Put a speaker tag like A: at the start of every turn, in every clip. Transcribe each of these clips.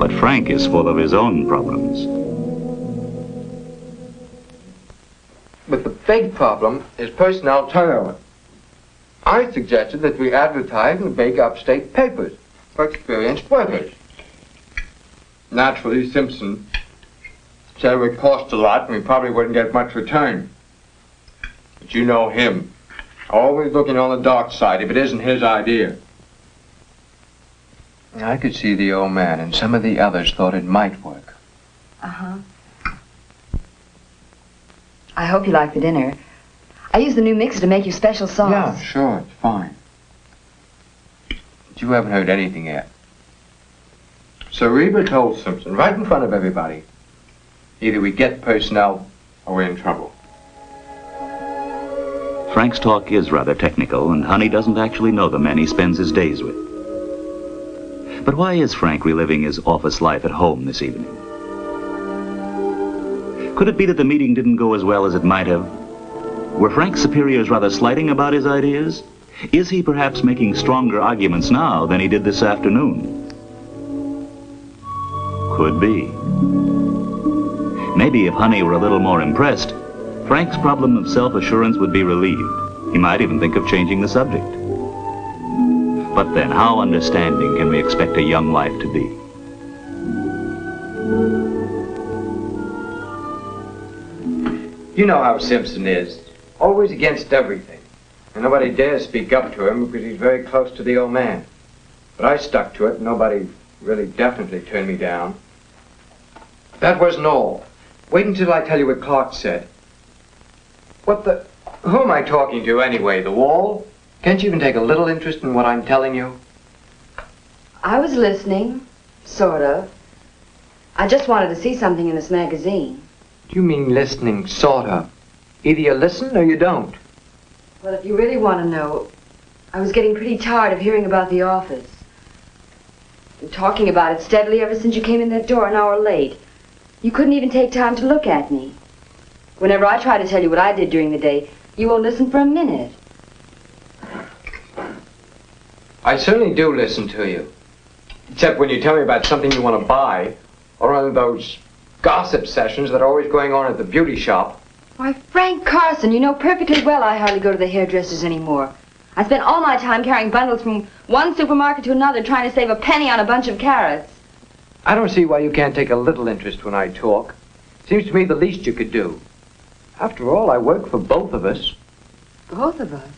A: But Frank is full of his own problems.
B: But the big problem is personnel turnover. I suggested that we advertise in the big upstate papers for experienced workers. Naturally, Simpson said it would cost a lot and we probably wouldn't get much return. But you know him. Always looking on the dark side if it isn't his idea. I could see the old man and some of the others thought it might work.
C: Uh-huh. I hope you like the dinner. I used the new mixer to make you special sauce.
B: Yeah, sure, it's fine. But you haven't heard anything yet. So Reba told Simpson right in front of everybody, either we get personnel or we're in trouble.
A: Frank's talk is rather technical, and Honey doesn't actually know the men he spends his days with. But why is Frank reliving his office life at home this evening? Could it be that the meeting didn't go as well as it might have? Were Frank's superiors rather slighting about his ideas? Is he perhaps making stronger arguments now than he did this afternoon? Could be. Maybe if Honey were a little more impressed, Frank's problem of self-assurance would be relieved. He might even think of changing the subject. But then, how understanding can we expect a young wife to be?
B: You know how Simpson is. Always against everything. And nobody dares speak up to him because he's very close to the old man. But I stuck to it. Nobody really definitely turned me down. That wasn't all. Wait until I tell you what Clark said. What the... Who am I talking to anyway? The wall? Can't you even take a little interest in what I'm telling you?
C: I was listening, sort of. I just wanted to see something in this magazine.
B: You mean listening, sort of. Either you listen or you don't.
C: Well, if you really want to know, I was getting pretty tired of hearing about the office. Been talking about it steadily ever since you came in that door an hour late. You couldn't even take time to look at me. Whenever I try to tell you what I did during the day, you won't listen for a minute.
B: I certainly do listen to you. Except when you tell me about something you want to buy, or one of those gossip sessions that are always going on at the beauty shop.
C: Why, Frank Carson, you know perfectly well I hardly go to the hairdressers anymore. I spend all my time carrying bundles from one supermarket to another trying to save a penny on a bunch of carrots.
B: I don't see why you can't take a little interest when I talk. Seems to me the least you could do. After all, I work for both of us.
C: Both of us?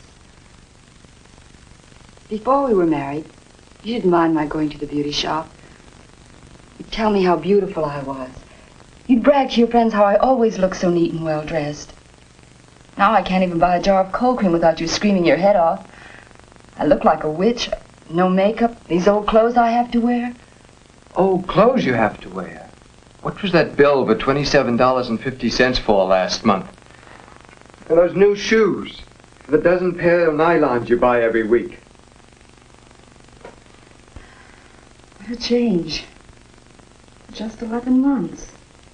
C: Before we were married, you didn't mind my going to the beauty shop. You'd tell me how beautiful I was. You'd brag to your friends how I always look so neat and well-dressed. Now I can't even buy a jar of cold cream without you screaming your head off. I look like a witch. No makeup, these old clothes I have to wear.
B: Old clothes you have to wear? What was that bill for $27.50 for last month? And those new shoes, the dozen pair of nylons you buy every week.
C: What a change. Just 11 months.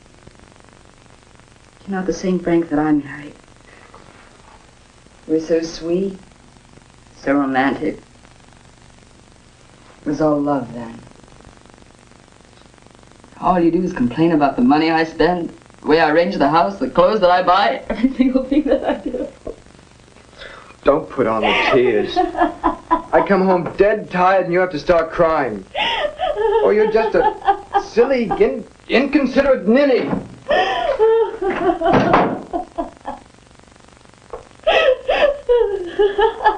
C: You're not the same Frank that I married. You were so sweet, so romantic. It was all love then. All you do is complain about the money I spend, the way I arrange the house, the clothes that I buy, every single thing that I do.
B: Don't put on the tears. I come home dead tired and you have to start crying. Or you're just a silly, inconsiderate ninny.